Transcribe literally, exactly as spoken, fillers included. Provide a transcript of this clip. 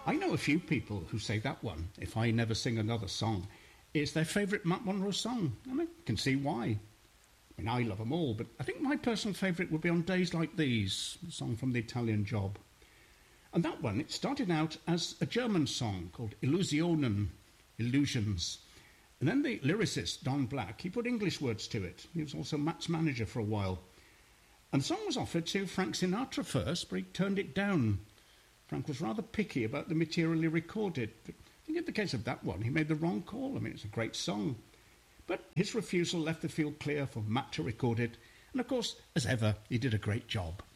I know a few people who say that one, If I Never Sing Another Song, is their favourite Matt Monro song. I mean, I can see why. I mean, I love them all, but I think my personal favourite would be On Days Like These, a song from The Italian Job. And that one, it started out as a German song called Illusionen, Illusions. And then the lyricist, Don Black, he put English words to it. He was also Matt's manager for a while. And the song was offered to Frank Sinatra first, but he turned it down. Frank was rather picky about the material he recorded. But I think in the case of that one, he made the wrong call. I mean, it's a great song. But his refusal left the field clear for Matt to record it. And of course, as ever, he did a great job.